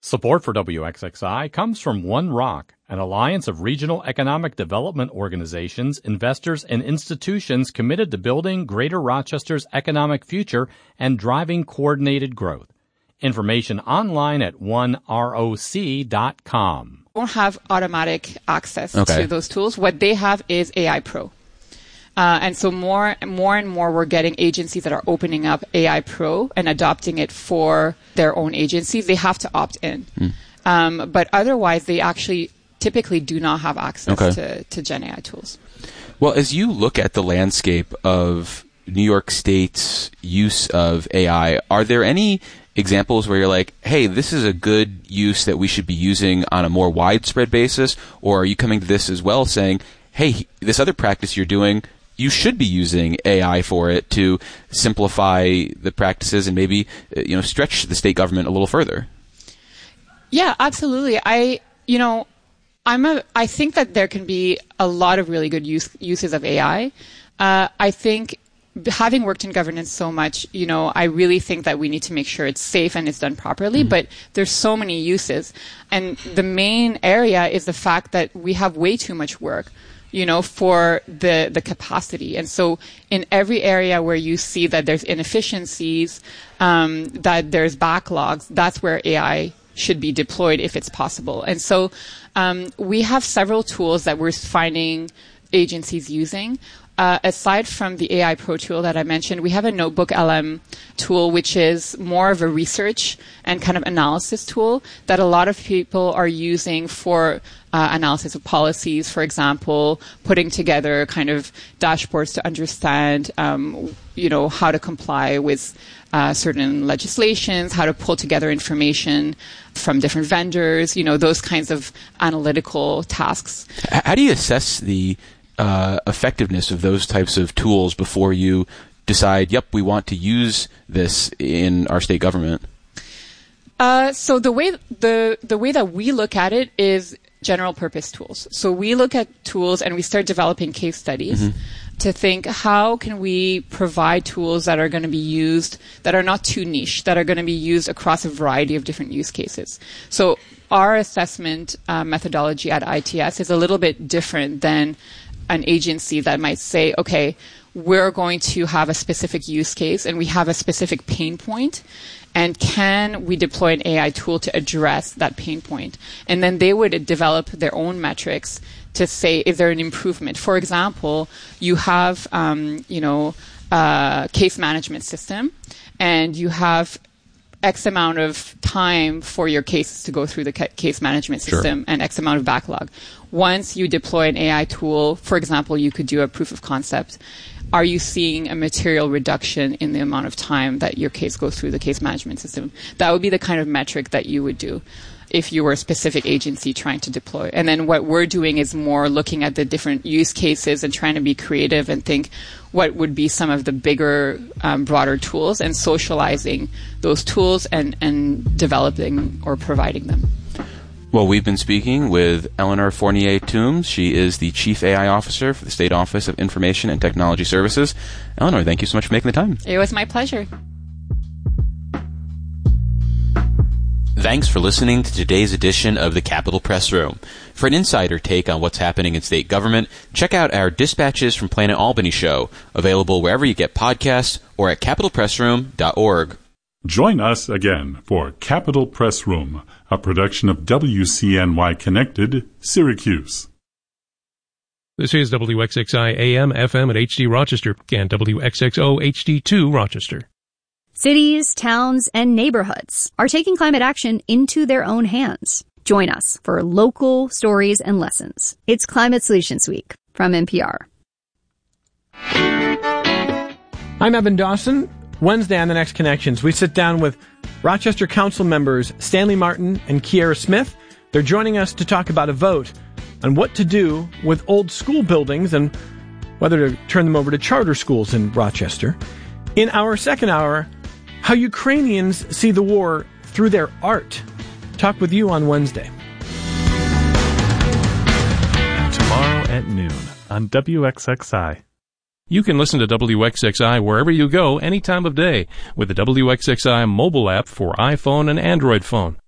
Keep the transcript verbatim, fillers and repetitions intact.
Support for W X X I comes from One Rock, an alliance of regional economic development organizations, investors, and institutions committed to building Greater Rochester's economic future and driving coordinated growth. Information online at one roc dot com. Don't have automatic access Okay. to those tools. What they have is A I Pro. Uh, and so more, more and more we're getting agencies that are opening up A I Pro and adopting it for their own agencies. They have to opt in. Mm. Um, but otherwise, they actually typically do not have access Okay. to, to Gen A I tools. Well, as you look at the landscape of New York State's use of A I, are there any examples where you're like, hey, this is a good use that we should be using on a more widespread basis? Or are you coming to this as well saying, hey, this other practice you're doing, you should be using A I for it to simplify the practices and maybe, you know, stretch the state government a little further? Yeah, absolutely. I, you know, I'm a, I think that there can be a lot of really good use, uses of A I. Uh, I think having worked in governance so much, you know, I really think that we need to make sure it's safe and it's done properly, mm-hmm. but there's so many uses. And the main area is the fact that we have way too much work, you know, for the, the capacity. And so in every area where you see that there's inefficiencies, um, that there's backlogs, that's where A I should be deployed if it's possible. And so um, we have several tools that we're finding agencies using. Uh, aside from the A I Pro tool that I mentioned, we have a Notebook L M tool, which is more of a research and kind of analysis tool that a lot of people are using for uh, analysis of policies, for example, putting together kind of dashboards to understand, um, you know, how to comply with uh, certain legislations, how to pull together information from different vendors, you know, those kinds of analytical tasks. How do you assess the Uh, effectiveness of those types of tools before you decide, yep, we want to use this in our state government? Uh, so the way the the way that we look at it is general purpose tools. So we look at tools and we start developing case studies mm-hmm. to think, how can we provide tools that are going to be used, that are not too niche, that are going to be used across a variety of different use cases. So our assessment uh, methodology at I T S is a little bit different than an agency that might say, okay, we're going to have a specific use case and we have a specific pain point, and can we deploy an A I tool to address that pain point? And then they would develop their own metrics to say, is there an improvement? For example, you have, um, you know, a case management system, and you have X amount of time for your cases to go through the ca- case management system, sure. and X amount of backlog. Once you deploy an A I tool, for example, you could do a proof of concept. Are you seeing a material reduction in the amount of time that your case goes through the case management system? That would be the kind of metric that you would do if you were a specific agency trying to deploy. And then what we're doing is more looking at the different use cases and trying to be creative and think what would be some of the bigger, um, broader tools, and socializing those tools and, and developing or providing them. Well, we've been speaking with Eleanor Fournier-Toombs. She is the Chief A I Officer for the State Office of Information and Technology Services. Eleanor, thank you so much for making the time. It was my pleasure. Thanks for listening to today's edition of the Capitol Press Room. For an insider take on what's happening in state government, check out our Dispatches from Planet Albany show, available wherever you get podcasts or at capitol press room dot org. Join us again for Capitol Press Room, a production of W C N Y Connected, Syracuse. This is W X X I A M, F M at H D Rochester and W X X O H D two Rochester. Cities, towns, and neighborhoods are taking climate action into their own hands. Join us for local stories and lessons. It's Climate Solutions Week from N P R. I'm Evan Dawson. Wednesday on The Next Connections, we sit down with Rochester Council members Stanley Martin and Kiera Smith. They're joining us to talk about a vote on what to do with old school buildings and whether to turn them over to charter schools in Rochester. In our second hour, how Ukrainians see the war through their art. Talk with you on Wednesday. Tomorrow at noon on W X X I. You can listen to W X X I wherever you go, any time of day, with the W X X I mobile app for iPhone and Android phone.